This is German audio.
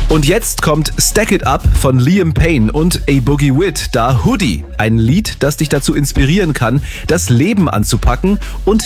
Und jetzt kommt Stack It Up von Liam Payne und A Boogie Wit, da Hoodie. Ein Lied, das dich dazu inspirieren kann, das Leben anzupacken und